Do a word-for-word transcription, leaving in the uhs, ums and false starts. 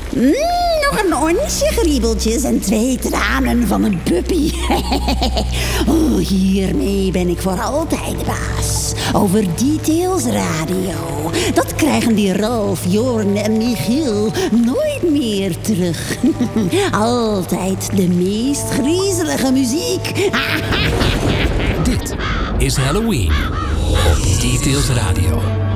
Mm, nog een onsje griebeltjes en twee tranen van een puppy. Oh, hiermee ben ik voor altijd de baas. Over Details Radio. Dat krijgen die Ralf, Jorn en Michiel nooit meer terug. Altijd de meest griezelige muziek. Dit is Halloween op Details Radio.